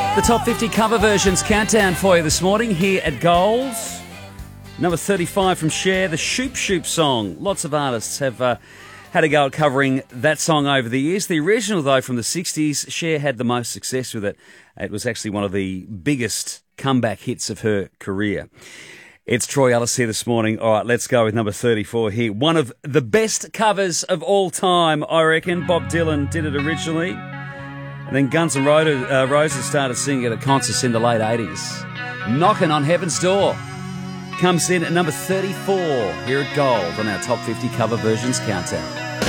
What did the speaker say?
The top 50 cover versions countdown for you this morning here at Gold. Number 35 from Cher, the Shoop Shoop song. Lots of artists have had a go at covering that song over the years. The original, though, from the 60s, Cher had the most success with it. It was actually one of the biggest comeback hits of her career. It's Troy Ellis here this morning. All right, let's go with number 34 here. One of the best covers of all time, I reckon. Bob Dylan did it originally. And then Guns N' Roses started singing it at concerts in the late 80s. Knocking on Heaven's Door comes in at number 34 here at Gold on our Top 50 Cover Versions Countdown.